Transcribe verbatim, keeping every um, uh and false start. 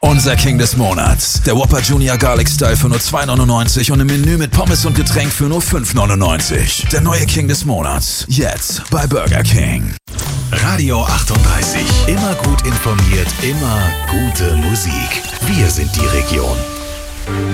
Unser King des Monats. Der Whopper Junior Garlic Style für nur zwei neunundneunzig und im Menü mit Pommes und Getränk für nur fünf neunundneunzig. Der neue King des Monats. Jetzt bei Burger King. Radio achtunddreißig. Immer gut informiert, immer gute Musik. Wir sind die Region.